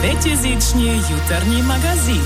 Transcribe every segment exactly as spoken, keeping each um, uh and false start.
Пятизичный jutarnyi magazin.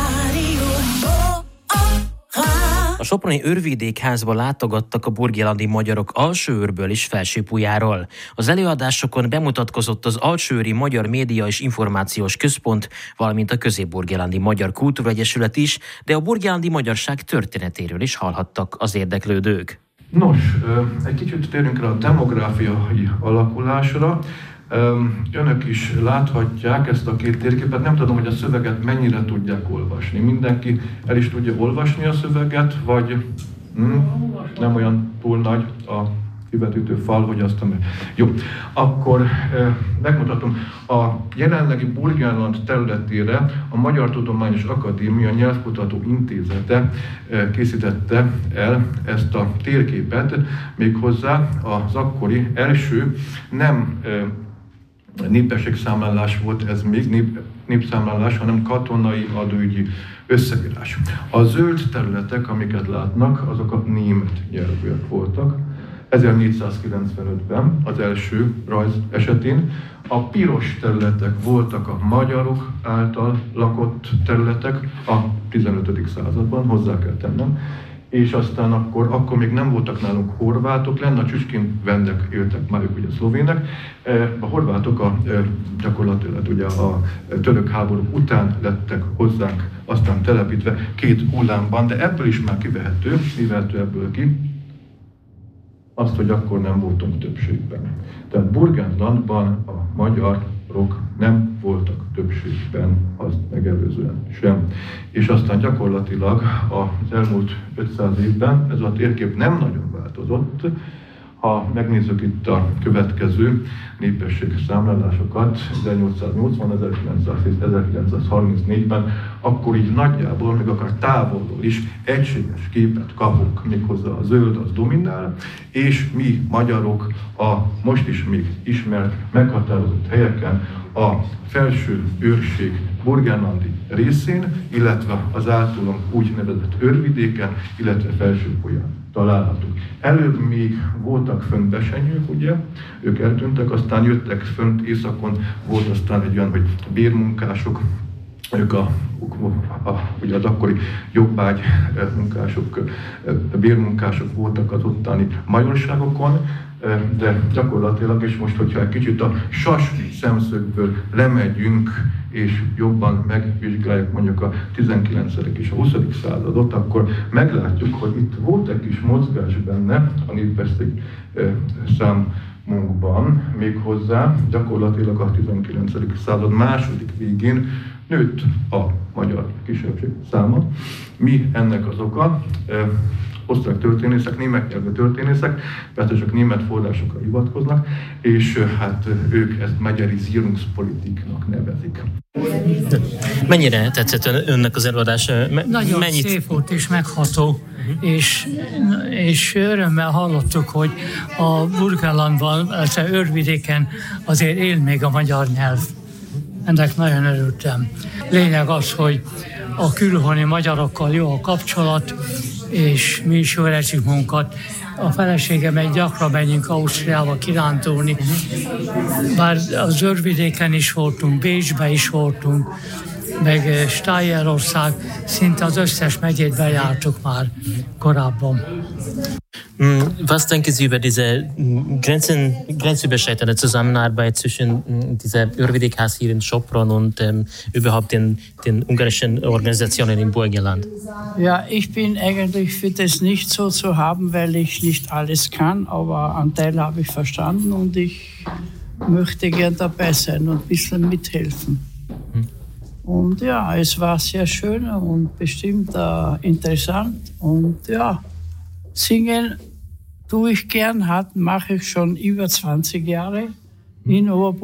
A soproni Őrvidékházba látogattak a burgenlandi magyarok Alsóőrből és Felső-Pujáról. Az előadásokon bemutatkozott az Alsóőri Magyar Média és Információs Központ, valamint a Közép-Burgenlandi Magyar Kultúraegyesület is, de a burgenlandi magyarság történetéről is hallhattak az érdeklődők. Nos, egy kicsit térjünk rá a demográfiai alakulásra. Önök is láthatják ezt a két térképet, nem tudom, hogy a szöveget mennyire tudják olvasni. Mindenki el is tudja olvasni a szöveget, vagy hm, nem olyan túl nagy a kivetítő fal, hogy azt nem... Jó, akkor eh, megmutatom. A jelenlegi Burgenland területére a Magyar Tudományos Akadémia Nyelvkutató Intézete eh, készítette el ezt a térképet, méghozzá az akkori első nem eh, népességszámlálás volt ez még, nép, népszámlálás, hanem katonai adóügyi összeírás. A zöld területek, amiket látnak, azok a német nyelvűek voltak. ezernégyszázkilencvenötben az első rajz esetén. A piros területek voltak a magyarok által lakott területek a tizenötödik században, hozzá kell tennem. És aztán akkor, akkor még nem voltak nálunk horvátok, lenne a csücskin vendek éltek már, ők ugye szlovének. A horvátok a, gyakorlatilag ugye a török háború után lettek hozzánk aztán telepítve két hullámban, de ebből is már kivehető, kivehető ebből ki, azt, hogy akkor nem voltunk többségben. Tehát Burgenlandban a magyarok nem voltak többségben, azt megelőzően sem. És aztán gyakorlatilag az elmúlt ötszáz évben ez a térkép nem nagyon változott. Ha megnézzük itt a következő népességszámlálásokat, ezernyolcszáznyolcvan, ezerkilencszázhúsz, ezerkilencszázharmincnégyben, akkor így nagyjából, még akár távolról is egységes képet kapunk, méghozzá a zöld az dominál, és mi magyarok a most is még ismert, meghatározott helyeken a felső őrség burgenlandi részén, illetve az általunk úgynevezett Őrvidéken, illetve Felső-Puján találhatunk. Előbb még voltak fönt besenyők, ugye, ők eltűntek, aztán jöttek fönt északon, volt aztán egy olyan, hogy bérmunkások, ők a, a, ugye az akkori jobbágy munkások, bérmunkások voltak az ottani majorságokon, de gyakorlatilag, és most, hogyha egy kicsit a sas szemszögből lemegyünk, és jobban megvizsgáljuk mondjuk a tizenkilencedik és a huszadik századot, akkor meglátjuk, hogy itt volt egy kis mozgás benne a népesség számunkban, méghozzá gyakorlatilag a tizenkilencedik század második végén nőtt a magyar kisebbség száma. Mi ennek az oka? Osztrák történészek, német nyelvű történészek, persze csak német forrásokra hivatkoznak, és hát ők ezt magyarizierungspolitiknak nevezik. Mennyire tetszett önnek az előadás? Me- Nagyon mennyit... szép volt és megható, uh-huh. és, és örömmel hallottuk, hogy a Burgenlandban, illetve Őrvidéken azért él még a magyar nyelv. Ennek nagyon örültem. Lényeg az, hogy a külhoni magyarokkal jó a kapcsolat, és mi is jól érezzük magunkat. A feleségem egy gyakran megyünk Ausztriába kirándulni, bár az Őrvidéken is voltunk, Bécsbe is voltunk, meg Stájerország, szinte az összes megyét bejártuk már korábban. Was denken Sie über diese Grenzen, grenzüberschreitende Zusammenarbeit zwischen dieser Őrvidékház hier in Sopron und ähm, überhaupt den, den ungarischen Organisationen in Burgenland? Ja, ich bin eigentlich für das nicht so zu haben, weil ich nicht alles kann, aber einen Teil habe ich verstanden und ich möchte gern dabei sein und ein bisschen mithelfen. Hm. Und ja, es war sehr schön und bestimmt äh, interessant und ja, singen tue ich gern, hat, mache ich schon über zwanzig Jahre in Oberburg.